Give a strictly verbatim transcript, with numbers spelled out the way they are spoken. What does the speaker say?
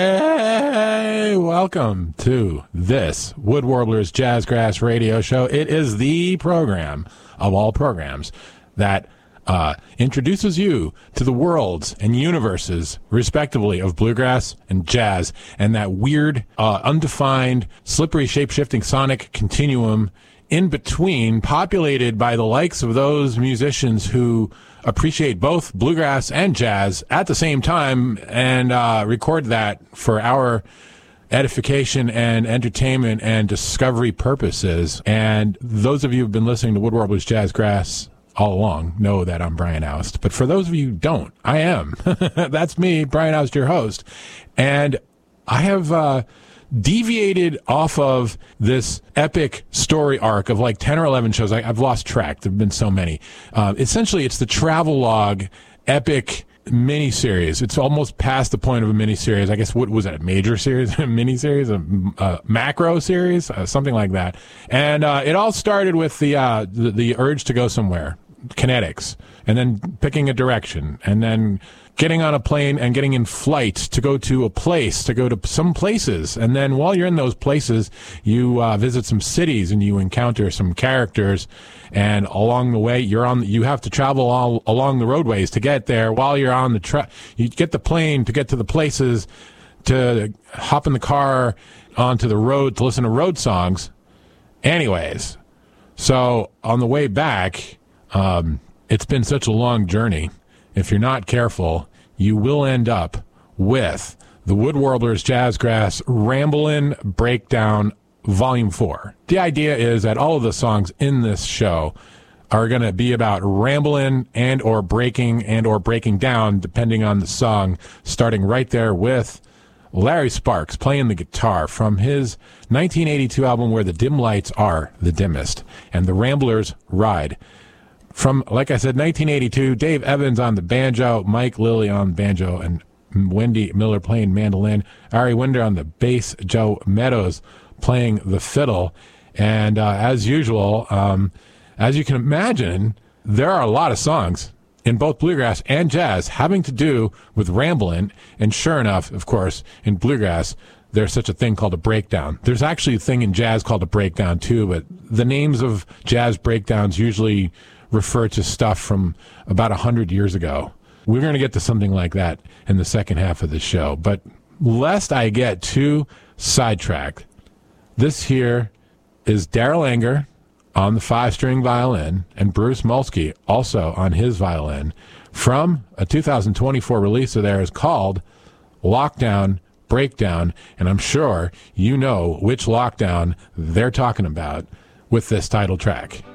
Hey, welcome to this Wood Warblers Jazzgrass radio show. It is the program of all programs that uh, introduces you to the worlds and universes, respectively, of bluegrass and jazz, and that weird, uh, undefined, slippery, shape-shifting sonic continuum in between, populated by the likes of those musicians who appreciate both bluegrass and jazz at the same time and uh, record that for our edification and entertainment and discovery purposes. And those of you who've been listening to Wood Warblers Jazzgrass all along know that I'm Brian Oust. But for those of you who don't, I am. That's me, Brian Oust, your host. And I have uh, deviated off of this epic story arc of like ten or eleven shows. I, I've lost track. There have been so many. Uh, essentially, it's the travelogue epic miniseries. It's almost past the point of a miniseries. I guess, what was it, a major series, a miniseries, a, a macro series, uh, something like that. And uh, it all started with the, uh, the the urge to go somewhere, kinetics, and then picking a direction, and then getting on a plane and getting in flight to go to a place, to go to some places. And then while you're in those places, you uh, visit some cities and you encounter some characters. And along the way, you're on, you have to travel all along the roadways to get there. While you're on the tra- you get the plane to get to the places, to hop in the car onto the road to listen to road songs. Anyways, so on the way back, um, it's been such a long journey. If you're not careful, you will end up with the Wood Warblers Jazzgrass Ramblin' Breakdown Volume four. The idea is that all of the songs in this show are going to be about rambling and or breaking and or breaking down, depending on the song, starting right there with Larry Sparks playing the guitar from his nineteen eighty-two album Where the Dim Lights Are the Dimmest, and the Ramblers Ride. From, like I said, nineteen eighty-two, Dave Evans on the banjo, Mike Lilly on banjo, and Wendy Miller playing mandolin, Ari Winder on the bass, Joe Meadows playing the fiddle. And uh, as usual, um, as you can imagine, there are a lot of songs in both bluegrass and jazz having to do with rambling. And sure enough, of course, in bluegrass, there's such a thing called a breakdown. There's actually a thing in jazz called a breakdown too, but the names of jazz breakdowns usually refer to stuff from about a hundred years ago. We're going to get to something like that in the second half of the show. But lest I get too sidetracked, this here is Darrell Anger on the five-string violin and Bruce Molsky also on his violin from a two thousand twenty-four release of theirs called Lockdown Breakdown. And I'm sure you know which lockdown they're talking about with this title track.